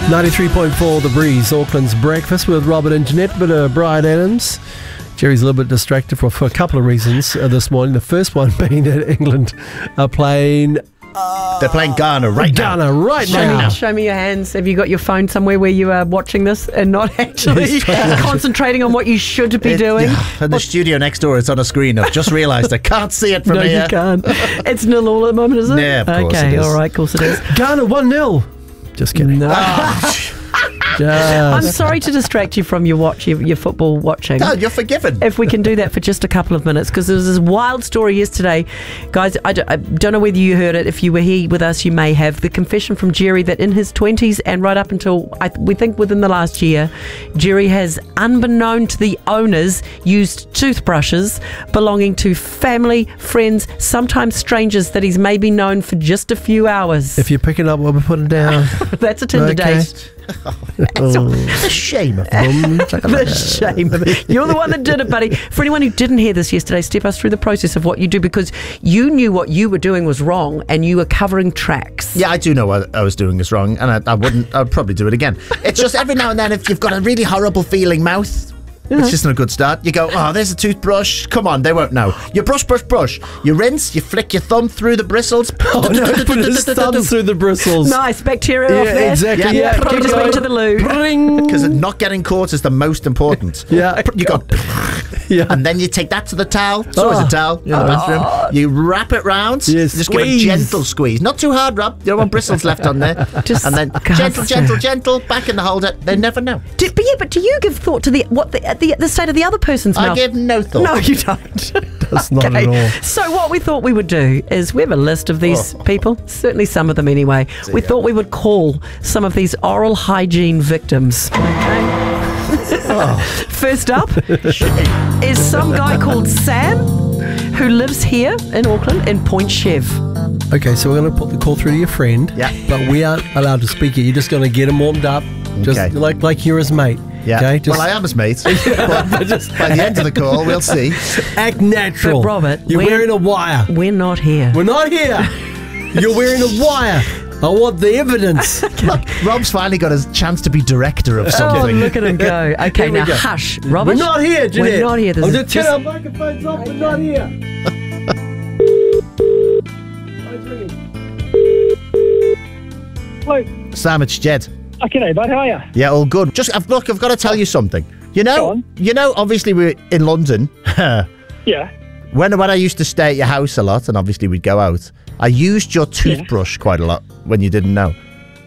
93.4 The Breeze, Auckland's breakfast with Robert and Jeanette, but Brian Adams. Jerry's a little bit distracted for a couple of reasons this morning. The first one being that England are playing... They're playing Ghana right now. Show me your hands. Have you got your phone somewhere where you are watching this and not actually concentrating on what you should be doing? In the studio next door, it's on a screen. I've just realised I can't see it from no, here. No, you can't. It's 0-0 at the moment, is it? Yeah, of course okay, it is. all right, of course it is. Ghana 1-0. Just kidding. No. I'm sorry to distract you from your football watching. No, you're forgiven. If we can do that for just a couple of minutes, because there was this wild story yesterday. Guys, I don't know whether you heard it. If you were here with us, you may have. The confession from Jerry that in his 20s and right up until, we think within the last year, Jerry has, unbeknown to the owners, used toothbrushes belonging to family, friends, sometimes strangers that he's maybe known for just a few hours. If you're picking up what we're putting down. That's a Tinder date. The shame of it. The shame of it. You're the one that did it, buddy. For anyone who didn't hear this yesterday, step us through the process of what you do, because you knew what you were doing was wrong and you were covering tracks. Yeah, I do know what I was doing is wrong, and I'd probably do it again. It's just every now and then, if you've got a really horrible feeling mouth, it's just not a good start. You go, oh, there's a toothbrush. Come on, they won't know. You brush. You rinse, you flick your thumb through the bristles. Oh, no, put his thumb through the bristles. Nice, bacteria off there. Exactly. Yeah. You just went to the loo. Because not getting caught is the most important. Yeah. You go... Yeah. And then you take that to the towel. It's always a towel in the bathroom. You wrap it round. Yes, just give a gentle squeeze. Not too hard, Rob. You don't want bristles left on there. And then gentle, back in the holder. They never know. But do you give thought to the state of the other person's mouth? I give no thought. No, you don't. That's not at all. So what we thought we would do is we have a list of these people, certainly some of them anyway. We thought we would call some of these oral hygiene victims. Okay. First up is some guy called Sam who lives here in Auckland in Point Chev. Okay, so we're going to put the call through to your friend. Yeah. But we aren't allowed to speak here. You're just going to get him warmed up, just like you're his mate. Yeah. Okay? Well, I am his mate. But just by the end of the call, we'll see. Act natural. But Robert, you're wearing a wire. We're not here. We're not here. You're wearing a wire. I want the evidence. Look, Rob's finally got his chance to be director of something. Oh, look at him go. Okay, now hush, Robert. We're not here, Jeanette. We're not here. I'm just turn our microphones off. We're not here. Hello. Sam, it's Jed. Okay, bud. How are you? Yeah, all good. I've got to tell you something. You know, obviously we're in London. Yeah. When I used to stay at your house a lot, and obviously we'd go out, I used your toothbrush quite a lot when you didn't know.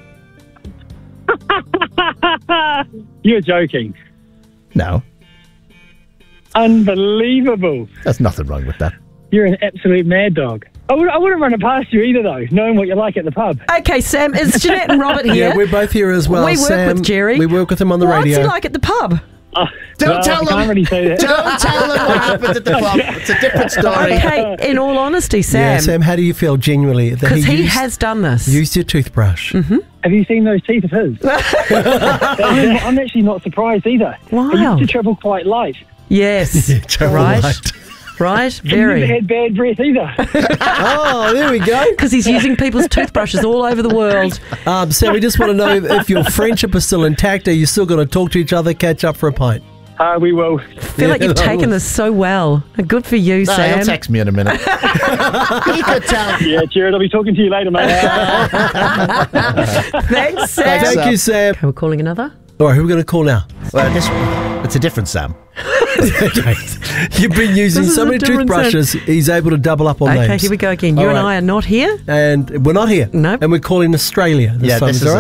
You're joking. No. Unbelievable. There's nothing wrong with that. You're an absolute mad dog. I wouldn't run it past you either, though, knowing what you like at the pub. Okay, Sam, is Jeanette and Robert here? Yeah, we're both here as well. We work with Jerry. We work with him on the radio. What's he like at the pub? Don't tell I them. can't really say that. Don't tell them what happened at the pub. It's a different story. Okay, in all honesty, Sam. Yeah, Sam, how do you feel genuinely? Because he has done this. Used your toothbrush. Mm-hmm. Have you seen those teeth of his? I'm actually not surprised either. Wow. I used to travel quite light. Yes. Right. Right? Very. I've never had bad breath either. Oh, there we go. Because he's using people's toothbrushes all over the world. Sam, we just want to know if your friendship is still intact. Are you still going to talk to each other, catch up for a pint? We will. I feel like you've taken this so well. Good for you, Sam. He'll text me in a minute. He could tell. Yeah, Jared, I'll be talking to you later, mate. Thanks, Sam. Thank you, Sam. Okay, we're calling another. All right, who are we going to call now? Well, it's a different Sam. You've been using so many toothbrushes, he's able to double up on names. Okay, here we go again. You and I are not here. And we're not here. No. And we're calling Australia this time. This is